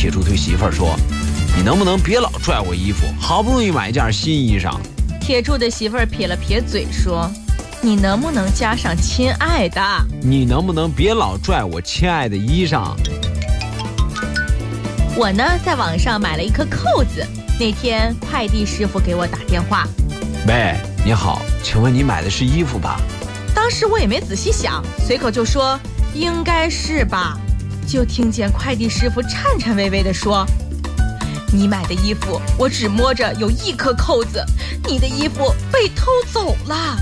铁柱对媳妇儿说：“你能不能别老拽我衣服？好不容易买件新衣裳。” 铁柱的媳妇儿撇了撇嘴说：“你能不能加上亲爱的？ 你能不能别老拽我亲爱的衣裳？” 我呢，在网上买了一颗扣子。那天快递师傅给我打电话：“ 喂，你好，请问你买的是衣服吧？” 当时我也没仔细想，随口就说：“应该是吧。”就听见快递师傅颤颤巍巍地说：“你买的衣服我只摸着有1颗扣子，你的衣服被偷走了。”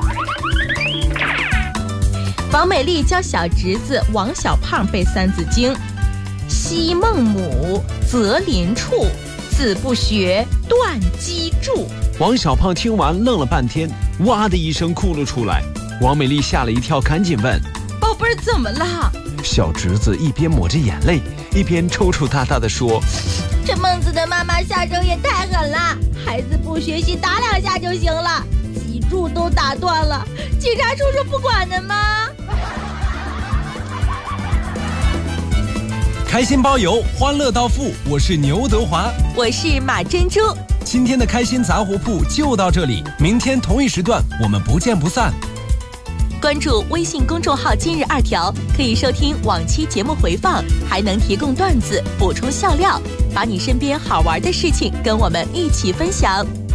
王美丽教小侄子王小胖背三字经：昔孟母，择邻处，子不学，断机杼。 王小胖听完愣了半天，哇的一声哭了出来。王美丽吓了一跳，赶紧问：“ 宝贝儿，怎么了？” 小侄子一边抹着眼泪，一边抽抽搭搭地说：“ 这孟子的妈妈下手也太狠了，孩子不学习打2下就行了，脊柱都打断了，警察叔叔不管的吗？” 开心包邮，欢乐到付。我是牛德华， 我是马珍珠。 今天的开心杂货铺就到这里，明天同一时段我们不见不散。 关注微信公众号今日2条，可以收听往期节目回放，还能提供段子补充笑料，把你身边好玩的事情跟我们一起分享。